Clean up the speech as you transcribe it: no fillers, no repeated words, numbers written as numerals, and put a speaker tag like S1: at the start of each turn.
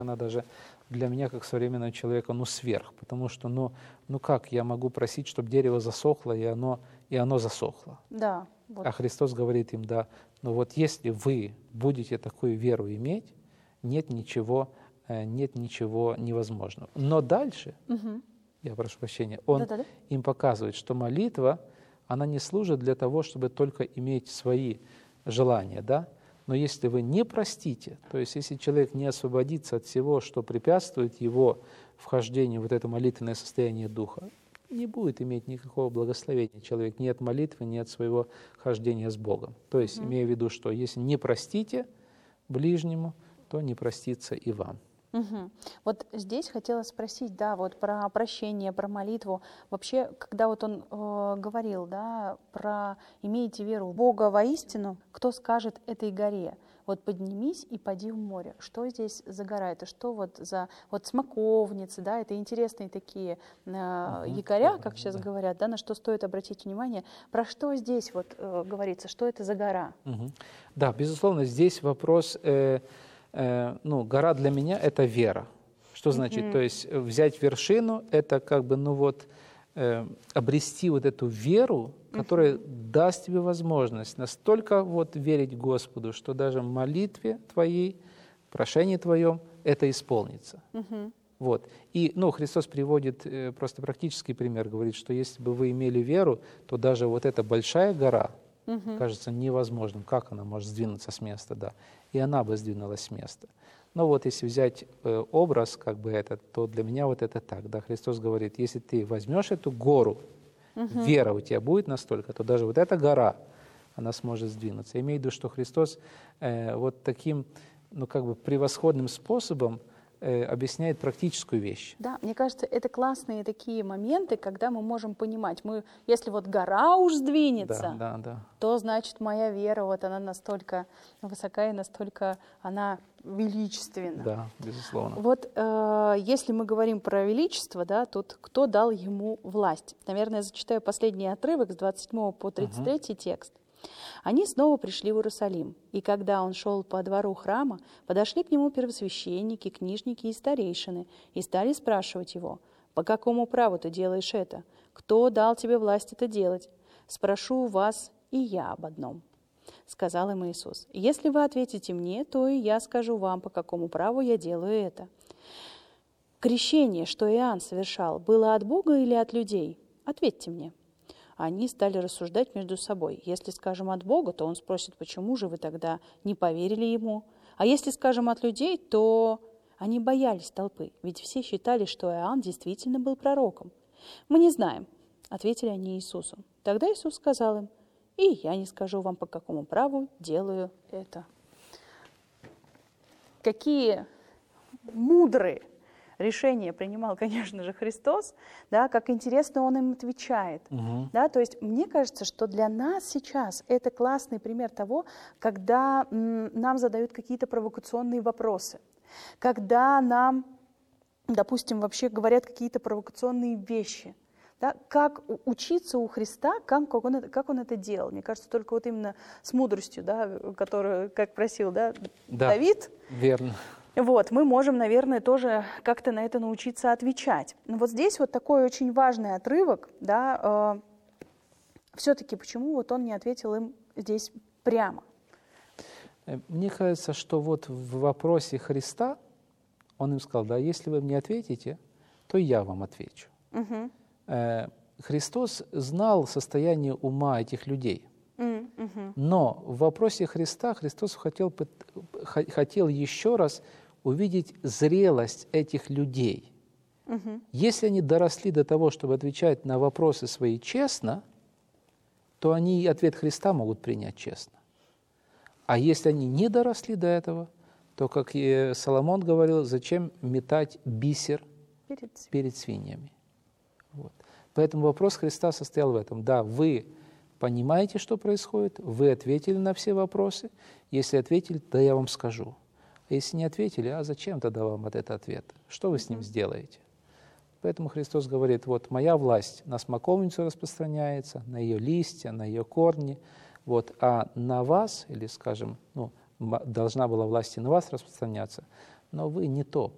S1: Она даже для меня, как современного человека, сверх. Потому что, как я могу просить, чтобы дерево засохло, и оно засохло?
S2: Да. Вот.
S1: А Христос говорит им, да, вот если вы будете такую веру иметь, нет ничего невозможного. Но дальше, я прошу прощения, он им показывает, что молитва, она не служит для того, чтобы только иметь свои желания, да? Но если вы не простите, то есть если человек не освободится от всего, что препятствует его вхождению в вот это молитвенное состояние духа, не будет иметь никакого благословения человек ни от молитвы, ни от своего хождения с Богом. То есть, имея в виду, что если не простите ближнему, то не простится и вам.
S2: Вот здесь хотела спросить, да, вот про прощение, про молитву. Вообще, когда вот он говорил, да, про «имейте веру в Бога воистину», кто скажет этой горе, вот поднимись и поди в море. Что здесь за гора? Это что вот за вот смоковницы, да, это интересные такие якоря, как сейчас говорят, да, на что стоит обратить внимание. Про что здесь вот говорится, что это за гора?
S1: Да, безусловно, здесь вопрос... гора для меня – это вера. Что значит? То есть взять вершину – это как бы, обрести вот эту веру, которая даст тебе возможность настолько вот верить Господу, что даже в молитве твоей, в прошении твоем это исполнится. Вот. И Христос приводит просто практический пример, говорит, что если бы вы имели веру, то даже вот эта большая гора кажется невозможным. Как она может сдвинуться с места, да? И она бы сдвинулась с места. Но вот если взять образ как бы этот, то для меня вот это так, да? Христос говорит, если ты возьмешь эту гору, вера у тебя будет настолько, то даже вот эта гора, она сможет сдвинуться. Я имею в виду, что Христос вот таким, превосходным способом объясняет практическую вещь.
S2: Да, мне кажется, это классные такие моменты, когда мы можем понимать, если вот гора уж сдвинется, то значит моя вера, вот она настолько высока и настолько она величественна.
S1: Да, безусловно.
S2: Вот если мы говорим про величество, да, тут кто дал ему власть? Наверное, я зачитаю последний отрывок с 27 по 33 текст. Они снова пришли в Иерусалим, и когда он шел по двору храма, подошли к нему первосвященники, книжники и старейшины, и стали спрашивать его, «По какому праву ты делаешь это? Кто дал тебе власть это делать? Спрошу вас и я об одном». Сказал им Иисус, «Если вы ответите мне, то и я скажу вам, по какому праву я делаю это. Крещение, что Иоанн совершал, было от Бога или от людей? Ответьте мне». Они стали рассуждать между собой. Если скажем от Бога, то он спросит, почему же вы тогда не поверили ему? А если скажем от людей, то они боялись толпы, ведь все считали, что Иоанн действительно был пророком. «Мы не знаем», — ответили они Иисусу. Тогда Иисус сказал им, «И я не скажу вам, по какому праву делаю это». Какие мудрые решение принимал, конечно же, Христос, да, как интересно он им отвечает. Да, то есть мне кажется, что для нас сейчас это классный пример того, когда нам задают какие-то провокационные вопросы, когда нам, допустим, вообще говорят какие-то провокационные вещи. Да, как учиться у Христа, как он это делал. Мне кажется, только вот именно с мудростью, да, которую, как просил, да, Давид.
S1: Верно.
S2: Вот, мы можем, наверное, тоже как-то на это научиться отвечать. Но вот здесь вот такой очень важный отрывок, да, все-таки почему вот он не ответил им здесь прямо?
S1: Мне кажется, что вот в вопросе Христа он им сказал, да, если вы мне ответите, то я вам отвечу. Христос знал состояние ума этих людей. Но в вопросе Христа Христос хотел еще раз увидеть зрелость этих людей. Если они доросли до того, чтобы отвечать на вопросы свои честно, то они ответ Христа могут принять честно. А если они не доросли до этого, то, как и Соломон говорил, зачем метать бисер перед свиньями? Вот. Поэтому вопрос Христа состоял в этом. Да, вы понимаете, что происходит, вы ответили на все вопросы. Если ответили, да я вам скажу. А если не ответили, а зачем тогда вам этот ответ? Что вы с ним сделаете? Поэтому Христос говорит, вот моя власть на смоковницу распространяется, на ее листья, на ее корни, вот, а на вас, или, скажем, должна была власть и на вас распространяться, но вы не то